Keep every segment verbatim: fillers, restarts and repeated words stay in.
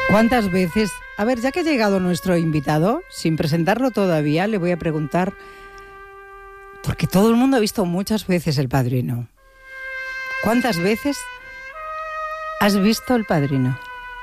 ¿Cuántas veces? A ver, ya que ha llegado nuestro invitado, sin presentarlo todavía, le voy a preguntar, porque todo el mundo ha visto muchas veces El Padrino. ¿Cuántas veces has visto El Padrino?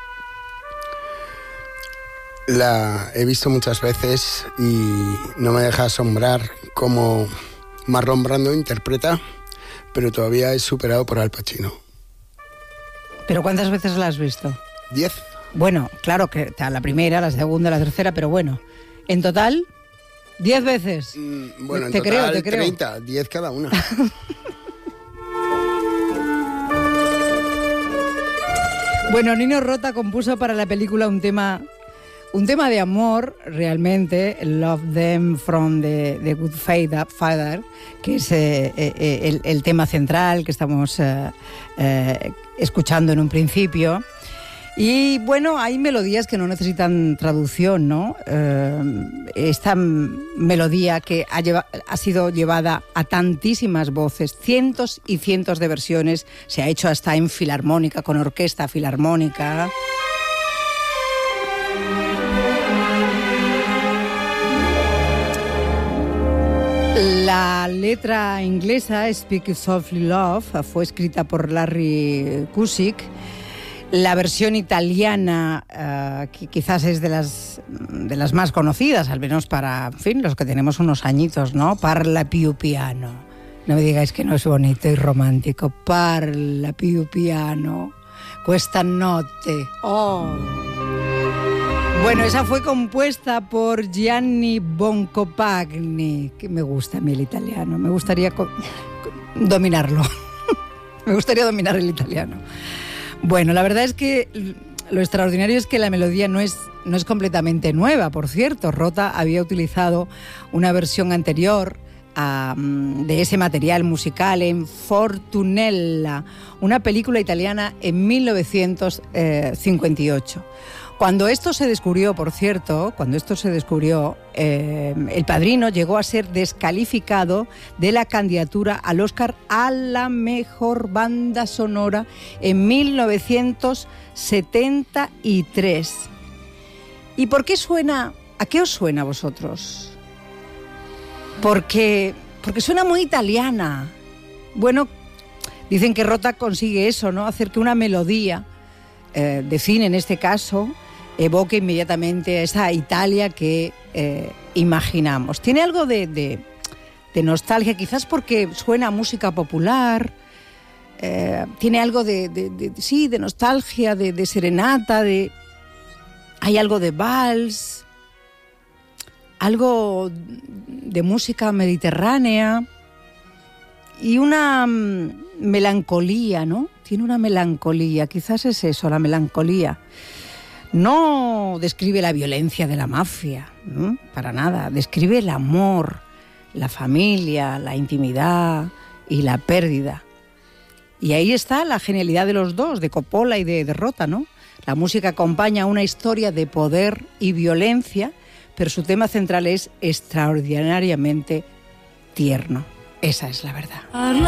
La he visto muchas veces y no me deja asombrar cómo Marlon Brando interpreta, pero todavía es superado por Al Pacino. ¿Pero cuántas veces la has visto? Diez. Bueno, claro que la primera, la segunda, la tercera, pero bueno, en total, diez veces. Mm, bueno, en te total creo, te creo. treinta, diez cada una. Bueno, Nino Rota compuso para la película un tema, un tema de amor, realmente, Love Them from the, the Good Father, que es eh, eh, el, el tema central que estamos eh, eh, escuchando en un principio. Y bueno, hay melodías que no necesitan traducción, ¿no? Eh, esta melodía que ha, lleva, ha sido llevada a tantísimas voces, cientos y cientos de versiones, se ha hecho hasta en filarmónica, con orquesta filarmónica. La letra inglesa, Speak Softly Love, fue escrita por Larry Kusick. La versión italiana uh, que quizás es de las, de las más conocidas, al menos para, en fin, los que tenemos unos añitos, ¿no? Parla più piano. No me digáis que no es bonito y romántico. Parla più piano. Questa notte. Oh. Bueno, esa fue compuesta por Gianni Boncompagni, que me gusta a mí el italiano. Me gustaría co- dominarlo. Me gustaría dominar el italiano. Bueno, la verdad es que lo extraordinario es que la melodía no es, no es completamente nueva, por cierto. Rota había utilizado una versión anterior a, de ese material musical en Fortunella, una película italiana en mil novecientos cincuenta y ocho. Cuando esto se descubrió, por cierto, cuando esto se descubrió, eh, El Padrino llegó a ser descalificado de la candidatura al Oscar a la mejor banda sonora en mil novecientos setenta y tres. ¿Y por qué suena? ¿A qué os suena a vosotros? Porque, porque suena muy italiana. Bueno, dicen que Rota consigue eso, ¿no? Hacer que una melodía eh, de cine, en este caso, evoque inmediatamente a esa Italia que eh, imaginamos. Tiene algo de, de, de nostalgia, quizás porque suena a música popular, eh, tiene algo de, de, de, sí, de nostalgia, de, de serenata, de, hay algo de vals, algo de música mediterránea y una um, melancolía, ¿no? Tiene una melancolía, quizás es eso, la melancolía. No describe la violencia de la mafia, ¿no? Para nada. Describe el amor, la familia, la intimidad y la pérdida. Y ahí está la genialidad de los dos, de Coppola y de, de Rota, ¿no? La música acompaña una historia de poder y violencia, pero su tema central es extraordinariamente tierno. Esa es la verdad.